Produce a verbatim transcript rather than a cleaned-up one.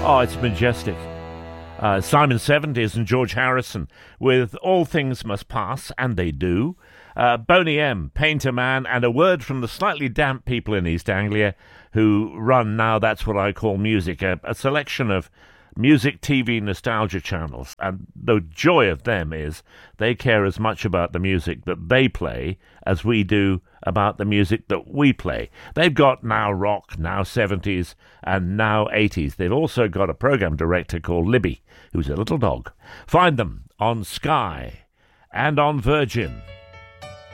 Oh, it's majestic. Uh, Simon seventies and George Harrison with All Things Must Pass, and they do. Uh, Boney M, Painter Man, and a word from the slightly damp people in East Anglia who run Now That's What I Call Music, a, a selection of music, T V, nostalgia channels. And the joy of them is they care as much about the music that they play as we do about the music that we play. They've got Now Rock, Now seventies, and Now eighties. They've also got a program director called Libby, who's a little dog. Find them on Sky and on Virgin.